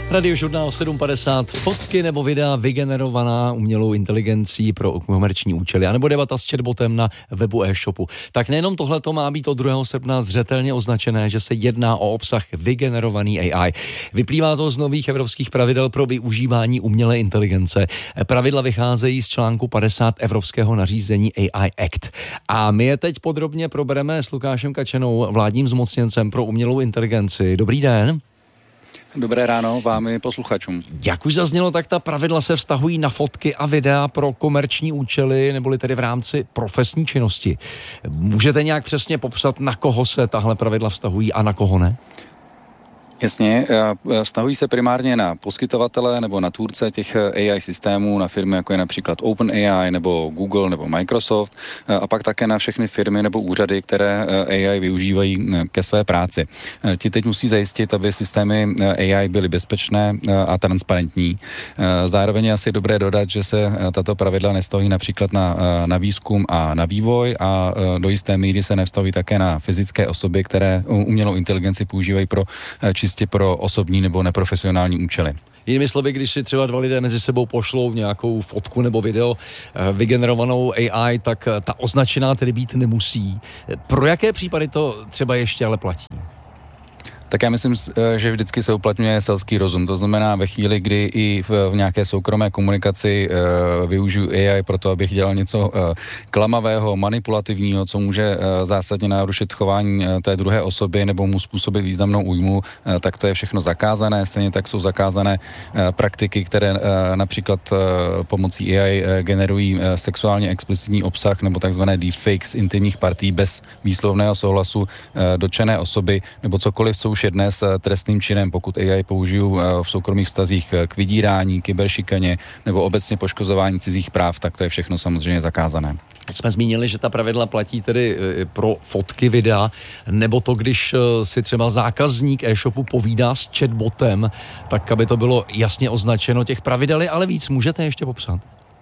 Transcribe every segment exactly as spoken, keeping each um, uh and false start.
Radiožurnál sedm padesát, fotky nebo videa vygenerovaná umělou inteligencí pro komerční účely, anebo debata s chatbotem na webu e-shopu. Tak nejenom tohle to má být od druhého srpna zřetelně označené, že se jedná o obsah vygenerovaný A I. Vyplývá to z nových evropských pravidel pro využívání umělé inteligence. Pravidla vycházejí z článku padesát evropského nařízení A I Act. A my je teď podrobně probereme s Lukášem Kačenou, vládním zmocněncem pro umělou inteligenci. Dobrý den. Dobré ráno vám i posluchačům. Jak už zaznělo, tak ta pravidla se vztahují na fotky a videa pro komerční účely, neboli tedy v rámci profesní činnosti. Můžete nějak přesně popsat, na koho se tahle pravidla vztahují a na koho ne? Jasně, vztahují se primárně na poskytovatele nebo na tvůrce těch A I systémů, na firmy jako je například OpenAI nebo Google nebo Microsoft a pak také na všechny firmy nebo úřady, které A I využívají ke své práci. Ti teď musí zajistit, aby systémy A I byly bezpečné a transparentní. Zároveň je asi dobré dodat, že se tato pravidla nevztahují například na, na výzkum a na vývoj a do jisté míry se nevztahují také na fyzické osoby, které umělou inteligenci používají pro čistě pro osobní nebo neprofesionální účely. Jinými slovy, když si třeba dva lidé mezi sebou pošlou nějakou fotku nebo video vygenerovanou A I, tak ta označená tedy být nemusí. Pro jaké případy to třeba ještě ale platí? Tak já myslím, že vždycky se uplatňuje selský rozum. To znamená ve chvíli, kdy i v, v nějaké soukromé komunikaci uh, využiju A I pro to, abych dělal něco uh, klamavého, manipulativního, co může uh, zásadně narušit chování uh, té druhé osoby nebo mu způsobit významnou újmu, uh, tak to je všechno zakázané. Stejně tak jsou zakázané uh, praktiky, které uh, například uh, pomocí A I uh, generují uh, sexuálně explicitní obsah nebo takzvané deepfakes intimních partí bez výslovného souhlasu uh, dotčené osoby nebo cokoliv, co už je dnes trestným činem, pokud A I použiju v soukromých vztazích k vydírání, kyberšikaně nebo obecně poškozování cizích práv, tak to je všechno samozřejmě zakázané. Jsme zmínili, že ta pravidla platí tedy pro fotky, videa, nebo to, když si třeba zákazník e-shopu povídá s chatbotem, tak aby to bylo jasně označeno. Těch pravidel je ale víc. Můžete ještě popsat?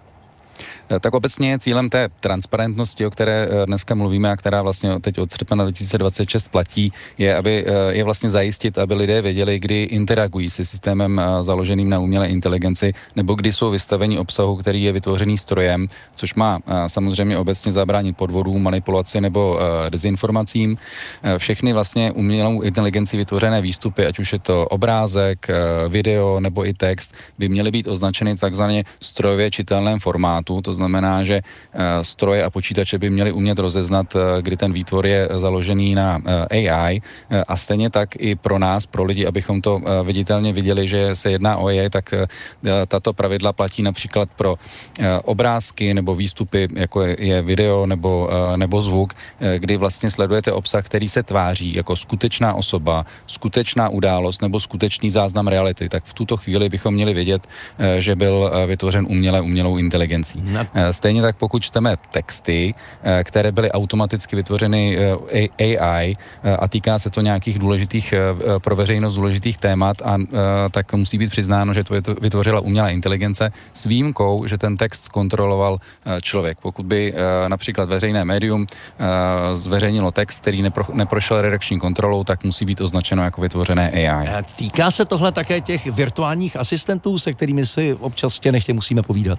Tak obecně cílem té transparentnosti, o které dneska mluvíme a která vlastně teď od srpna dva tisíce dvacet šest platí, je, aby je vlastně zajistit, aby lidé věděli, kdy interagují se systémem založeným na umělé inteligenci, nebo kdy jsou vystaveni obsahu, který je vytvořený strojem, což má samozřejmě obecně zabránit podvodům, manipulaci nebo dezinformacím. Všechny vlastně umělou inteligenci vytvořené výstupy, ať už je to obrázek, video nebo i text, by měly být označeny takzvaně strojově čitelném formátu. To znamená, že stroje a počítače by měly umět rozeznat, kdy ten výtvor je založený na A I a stejně tak i pro nás, pro lidi, abychom to viditelně viděli, že se jedná o A I, tak tato pravidla platí například pro obrázky nebo výstupy, jako je video nebo, nebo zvuk, kdy vlastně sledujete obsah, který se tváří jako skutečná osoba, skutečná událost nebo skutečný záznam reality. Tak v tuto chvíli bychom měli vědět, že byl vytvořen uměle umělou inteligencí. Stejně tak pokud čteme texty, které byly automaticky vytvořeny A I a týká se to nějakých důležitých, pro veřejnost důležitých témat, a tak musí být přiznáno, že to vytvořila umělá inteligence s výjimkou, že ten text kontroloval člověk. Pokud by například veřejné médium zveřejnilo text, který nepro, neprošel redakční kontrolou, tak musí být označeno jako vytvořené A I. Týká se tohle také těch virtuálních asistentů, se kterými si občas tě nechtě musíme povídat?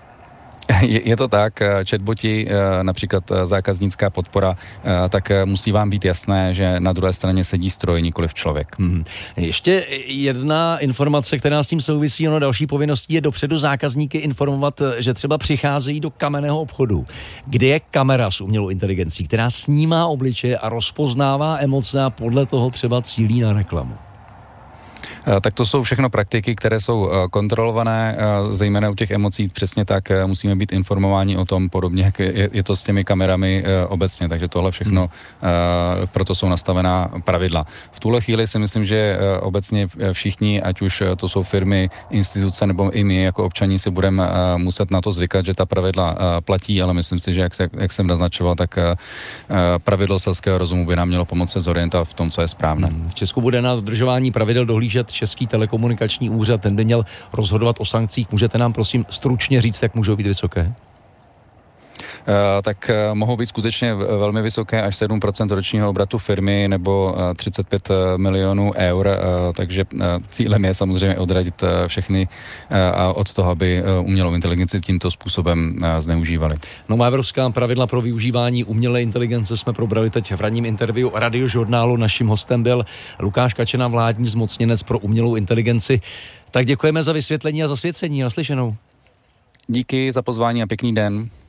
Je, je to tak, chatboti, například zákaznická podpora, tak musí vám být jasné, že na druhé straně sedí stroj, nikoliv člověk. Hmm. Ještě jedna informace, která s tím souvisí, ono další povinností je dopředu zákazníky informovat, že třeba přicházejí do kamenného obchodu, kde je kamera s umělou inteligencí, která snímá obličeje a rozpoznává emoce a podle toho třeba cílí na reklamu. Tak to jsou všechno praktiky, které jsou kontrolované, zejména u těch emocí, přesně tak musíme být informováni o tom, podobně jak je to s těmi kamerami obecně, takže tohle všechno, hmm. proto jsou nastavená pravidla. V tuhle chvíli si myslím, že obecně všichni, ať už to jsou firmy, instituce nebo i my jako občaní, si budeme muset na to zvykat, že ta pravidla platí, ale myslím si, že jak, se, jak jsem naznačoval, tak pravidlo selského rozumu by nám mělo pomoct se zorientovat v tom, co je správné. Hmm. V Česku bude na dodržování pravidel dohlížet Český telekomunikační úřad, ten by měl rozhodovat o sankcích. Můžete nám prosím stručně říct, jak můžou být vysoké? tak mohou být skutečně velmi vysoké, až sedm procent ročního obratu firmy nebo třicet pět milionů eur, takže cílem je samozřejmě odradit všechny od toho, aby umělou inteligenci tímto způsobem zneužívali. Nová evropská pravidla pro využívání umělé inteligence jsme probrali teď v ranním interview Radiožurnálu. Naším hostem byl Lukáš Kačena, vládní zmocněnec pro umělou inteligenci. Tak děkujeme za vysvětlení a zasvěcení. Naslyšenou. Díky za pozvání a pěkný den.